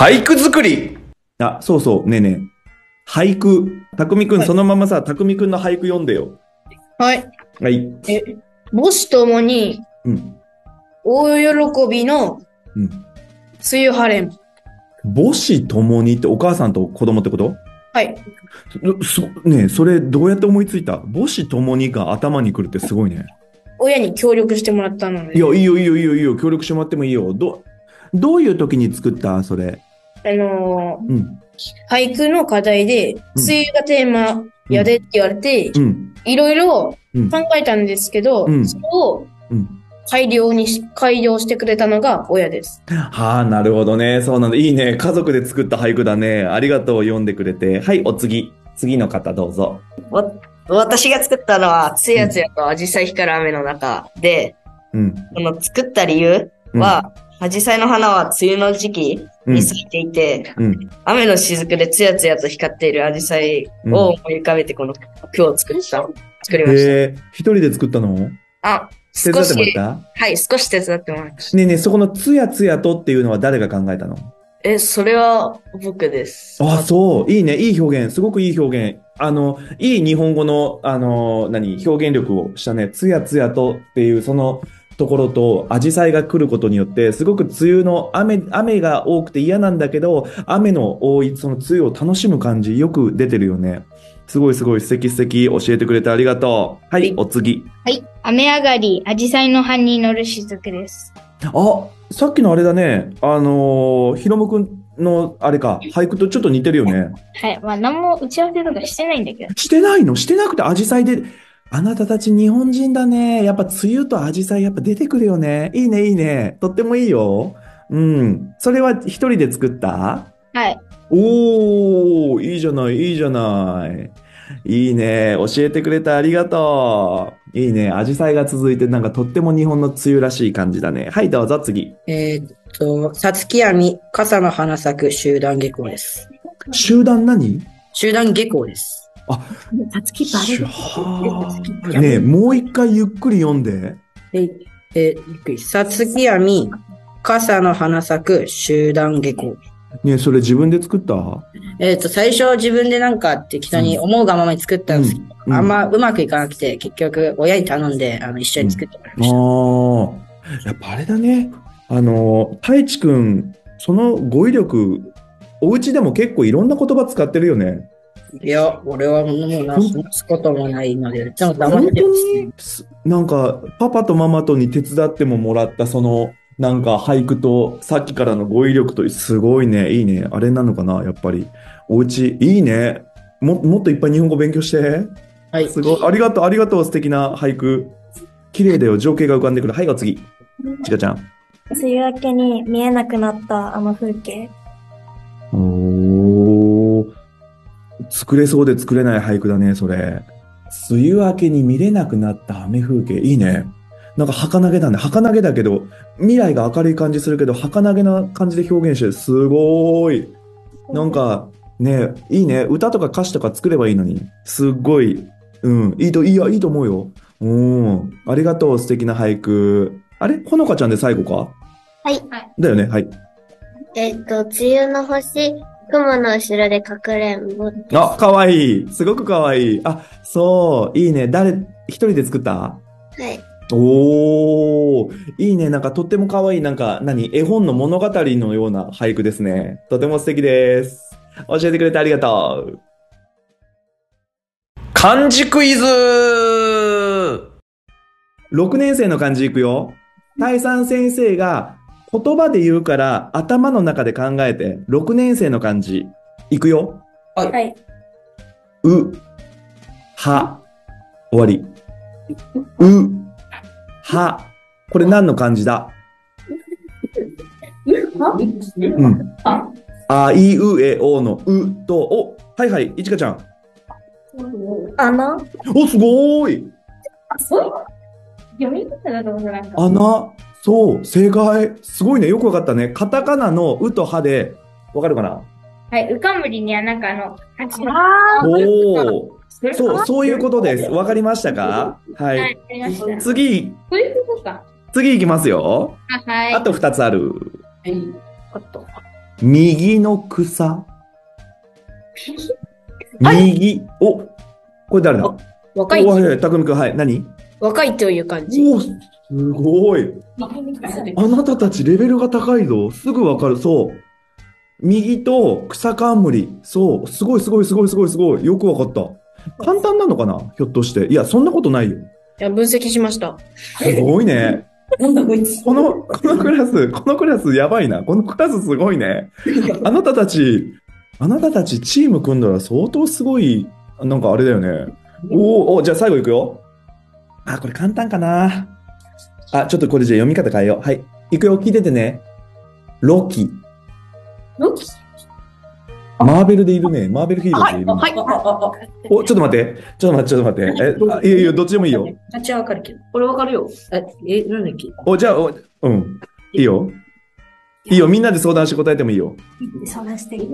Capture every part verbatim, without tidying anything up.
俳句作り。 あ、そうそう、ねえねえ。俳句。たくみくん、 はい。 そのままさ、たくみくんの俳句読んでよ。 はい。 はい。 え、母子ともにうん。 大喜びのうん。 梅雨晴れ。 母子ともにってお母さんと子供ってこと？ はい。 す、ねえ、それどうやって思いついた？母子ともにが頭に来るってすごいね。 親に協力してもらったのいや、 で、 いいよいいよいいよいいよ。協力してもらってもいいよ。ど、どういう時に作ったそれ？ あのーうん。 俳句の課題で、 うん梅雨がテーマやでって言われて、 うん。 いろいろうん。 考えたんですけど、 うんそれをうん。 改良にし、改良してくれたのが親です。 はあ、なるほどね。そうなんだ。いいね。家族で作った俳句だね。ありがとう。読んでくれて。はい、お次。次の方どうぞ。 わ、私が作ったのは、つうん。 やつやとアジサイ光る雨の中で、 うん。 この作った理由うん。 は、アジサイの花は梅雨の時期うん。 に咲いていて、 うん。 雨の雫でつやつやと光っているアジサイうん。 を思い浮かべてこの句を作った、作りました。 へえ、一人で作ったの？ あ、 手伝って少し、 もらった？ はい、少し手伝ってもらいました。 ねえねえ、そこのつやつやとっていうのは誰が考えたの？ え、それは僕です。 あ、 あ、 そう。いいね。いい表現。すごくいい表現。あの、いい日本語の、あの、何、表現力をしたね。つやつやとっていう、そのところと、アジサイが来ることによって、すごく梅雨の雨、雨が多くて嫌なんだけど、雨の多い、その梅雨を楽しむ感じ、よく出てるよね。すごいすごい素敵素敵。教えてくれてありがとう。はい、 はい。 お次。 はい。雨上がり、アジサイの葉に乗る雫です。 あ、さっきのあれだね。あのー、ひろむくんのあれか、俳句とちょっと似てるよね。 はい。まあ、何も打ち合わせとかしてないんだけど。 してないの？してなくてアジサイで、あなたたち日本人だね。やっぱ梅雨とアジサイやっぱ出てくるよね。いいね、いいね。とってもいいよ。うん。それは一人で作った？ はい。 おー、いいじゃない、いいじゃない。いいね。教えてくれてありがとう。いいね。アジサイが続いてなんかとっても日本の梅雨らしい感じだね。はい、どうぞ次。 えーっと、さつきやみ、傘の花咲く集団下校です。 集団何？ 集団下校です。 あ、 さつきバレしる。 はさつきあ。ねえ、 やみ。 もう一回ゆっくり読んで。 え、え、ゆっくり。さつきやみ、傘の花咲く集団下校。 ねえ、それ自分で作った？ えーっと、最初自分でなんか適当にうん。 思うがままに作ったうん。 ですけど、 うあんん。 まうまくいかなくて、結局親に頼んで、あの、一緒うん。 に作ってもらいました。 ああ。やっぱあれだね。あの、太一くん、その語彙力、お家でも結構いろんな言葉使ってるよね。 いや、俺はもうな、 ほん、 話すこともないので、ちょっと黙っ本当てますね。 に、すなんか、パパとママとに手伝ってももらった、その、なんか俳句と、さっきからの語彙力と、すごいね、いいね。あれなのかな、やっぱり。お家、いいね。も、もっといっぱい日本語勉強して。 はい。 すごい。ありがとう、ありがとう、素敵な俳句。綺麗だよ、情景が浮かんでくる。はい、お次。ちかちゃん。 梅雨明けに見えなくなったあの風景。 おー。作れそうで作れない俳句だね、それ。梅雨明けに見れなくなった雨風景。いいね。なんか儚げだね。儚げだけど、未来が明るい感じするけど、儚げな感じで表現してる。すごーい。なんか、ね、いいね。歌とか歌詞とか作ればいいのに。すっごい、うん、いいと、いいや、いいと思うよ。うん。ありがとう、素敵な俳句。あれほのかちゃんで最後か？ はい。 だよね、はい。 えっと、梅雨の星、雲の後ろでかくれんぼであ、 す。 かわいい。すごくかわいい。あ、そう、いいね。誰、一人で作った？ はい。 おー、いいね。なんかとってもかわいい。なんか、何絵本の物語のような俳句ですね。とても素敵です。教えてくれてありがとう。 漢字クイズ。 ろくねん生の漢字いくよ。大三先生が言葉で言うから頭の中で考えて。ろくねん生の漢字。いくよ。 はい。 はい。 う、は、終わり。う、は。これ何の漢字だ？うん。あいうえおのうと、お、はいはい、いちかちゃん。 穴。 お、すごーい。 読み方だと思うなんか。 穴。そう、正解。すごいね。よくわかったね。カタカナのうとはで、わかるかな？ はい。うかんむりにはなんかあの、 あおー。そう、そういうことです。わかりましたか？ははい、 い。 わかりました。 次、 そういうことか。 次いきますよ。 あ、はい。 あとふたつある。 はい。 おっと。 右の草。右。お、これ誰だ？ 若いお、はいはい、たくみくん、はい。何？ 若いという感じ。 お、すごい。あなたたちレベルが高いぞ。すぐわかる。そう。右と草冠。そう。すごいすごいすごいすごいすごい。よくわかった。簡単なのかな？ひょっとして。いや、そんなことないよ。 いや、分析しました。 すごいね。この、このクラス、このクラスやばいな。このクラスすごいね。あなたたち、あなたたちチーム組んだら相当すごい、なんかあれだよね。おーお、じゃあ最後いくよ。あ、これ簡単かな。あ、ちょっとこれじゃあ読み方変えよう。はい。いくよ、聞いててね。ロキ。 ロキ？ マーベルでいるね。マーベルヒーローでいるね。 はい。 お、ちょっと待って。ちょっと待って、ちょっと待って。え、あいやいや、どっちでもいいよ。 あっちはわかるけど。これわかるよ。え、え、なんだっけ？ お、じゃあ、おうん。いいよ。いいよ。みんなで相談して答えてもいいよ。 相談していい？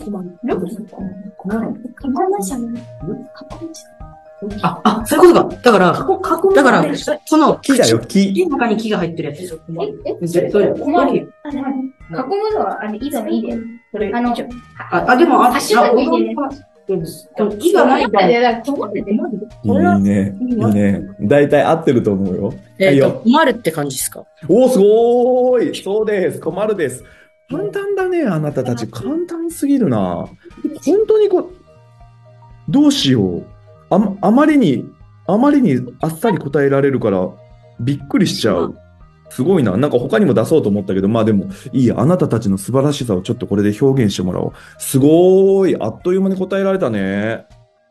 あ、あ、そういうことか。だから、だから、この、 木だよ、木。 木の中に木が入ってるやつ。 え、 それ、それ、 困るよ。囲むのは、あれ、いいのいいで。 それ、 あの、 あ、あ、でも、あ、 ハッシュタグ入れる木がないから。 いいね。いいね。だいたい合ってると思うよ。 えっと、困るって感じですか？ おー、すごーい。そうです。困るです。簡単だね、あなたたち。簡単すぎるな。本当にこう、どうしよう。あ、あまりに、あまりにあっさり答えられるから、びっくりしちゃう。すごいな。なんか他にも出そうと思ったけど、まあでも、いいや。あなたたちの素晴らしさをちょっとこれで表現してもらおう。すごーい。あっという間に答えられたね。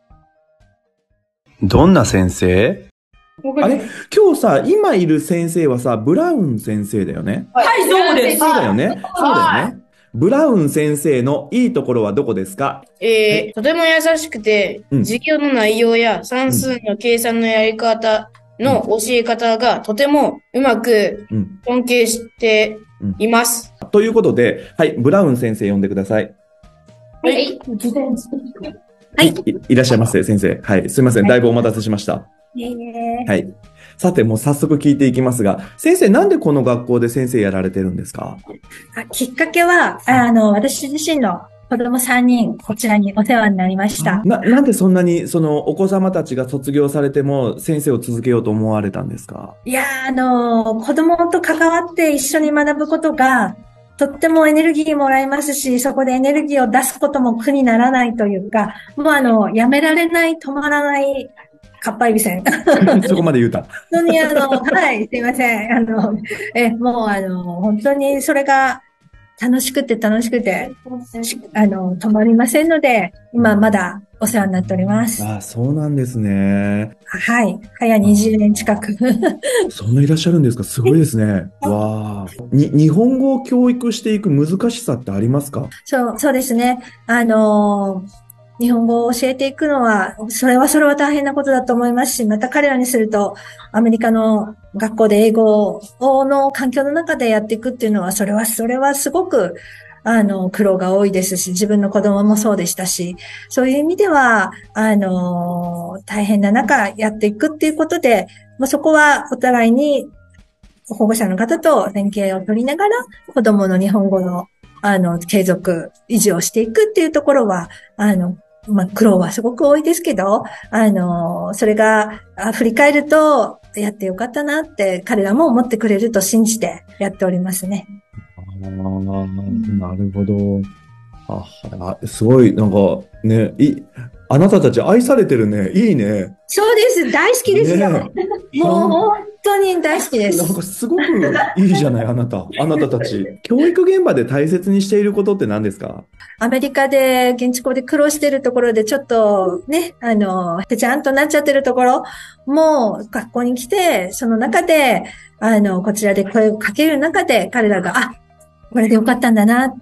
どんな先生？あれ今日さ、今いる先生はさ、ブラウン先生だよね。 はい、そうです。 そうだよね。そうだよね。ブラウン先生のいいところはどこですか？ えー、とても優しくて、 うん授業の内容や算数の計算のやり方の教え方がとてもうまくうん。 尊敬しています。 ということで、はい、ブラウン先生呼んでください。 はい。 はい。い、いらっしゃいませ、先生。はい。すいません。だいぶお待たせしました。はい。さて、もう早速聞いていきますが、先生、なんでこの学校で先生やられてるんですか？ あきっかけは、あの、私自身の子供さんにん、こちらにお世話になりました。 な、なんでそんなに、その、お子様たちが卒業されても、先生を続けようと思われたんですか？ いやー、あの、子供と関わって一緒に学ぶことが、とってもエネルギーもらえますし、そこでエネルギーを出すことも苦にならないというか、もうあの、やめられない、止まらない、かっぱえびせん。 そこまで言うた。 本当にあの、はい、すいません。あの、え、もうあの、本当にそれが楽しくて楽しくて、しあの、止まりませんので、今まだお世話になっております。 ああ、そうなんですね。 はい。早にじゅうねん近く。 そんないらっしゃるんですか？すごいですね。わあ。に、日本語を教育していく難しさってありますか？ そう、そうですね。あのー日本語を教えていくのは、それはそれは大変なことだと思いますし、また彼らにすると、アメリカの学校で英語の環境の中でやっていくっていうのは、それは、それはすごく、あの、苦労が多いですし、自分の子供もそうでしたし、そういう意味では、あの、大変な中やっていくっていうことで、もうそこはお互いに保護者の方と連携を取りながら、子供の日本語の、あの、継続、維持をしていくっていうところは、あの、まあ、苦労はすごく多いですけど、あの、それが、あ振り返ると、やってよかったなって、彼らも思ってくれると信じてやっておりますね。 ああ、なるほど。あ、あすごい、なんか、ね、い、あなたたち愛されてるね。いいね。 そうです。大好きですよ。 ねもう本当に大好きです。 なんかすごくいいじゃない、あなた。あなたたち。教育現場で大切にしていることって何ですか？ アメリカで、現地校で苦労してるところでちょっとね、あの、ぺちゃんとなっちゃってるところもう学校に来て、その中で、あの、こちらで声をかける中で彼らが、あ、これでよかったんだなって、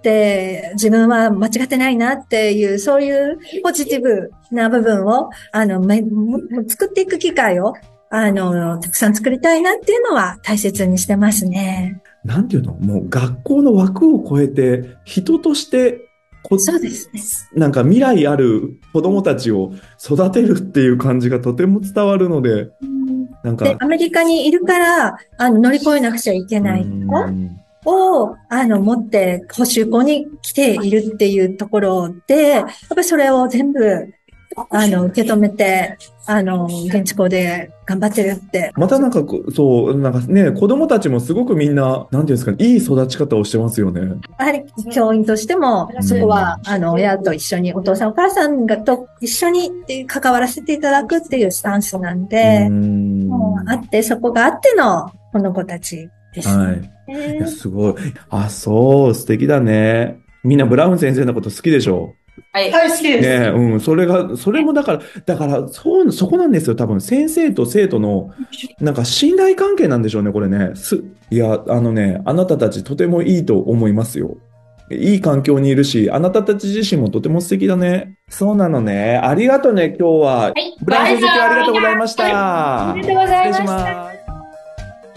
自分は間違ってないなっていう、そういうポジティブな部分を、あの、め作っていく機会を、あの、たくさん作りたいなっていうのは大切にしてますね。 なんていうの？もう学校の枠を超えて、人としてこ、 そうですね。 なんか未来ある子供たちを育てるっていう感じがとても伝わるので、なんか。 で、アメリカにいるから、あの、乗り越えなくちゃいけない。 うんを、あの、持って補習校に来ているっていうところで、やっぱりそれを全部、あの、受け止めて、あの、現地校で頑張ってるって。 またなんかこ、そう、なんかね、子供たちもすごくみんな、なんていうんですかね、いい育ち方をしてますよね。 やはり教員としても、そこは、あの、親と一緒に、お父さんお母さんがと一緒に関わらせていただくっていうスタンスなんで、もうあって、そこがあっての、この子たちです。 はい。いや、すごい。あ、そう、素敵だね。みんなブラウン先生のこと好きでしょ？ はい。 はい、好きです。 ね、うん、それが、それもだから、だから、そう、そこなんですよ。多分、先生と生徒の、なんか信頼関係なんでしょうね、これね。す、いや、あのね、あなたたちとてもいいと思いますよ。いい環境にいるし、あなたたち自身もとても素敵だね。そうなのね。ありがとうね、今日は。 はい。 ブラウン先生、今日はありがとうございました。 はい、ありがとうございました。 失礼します。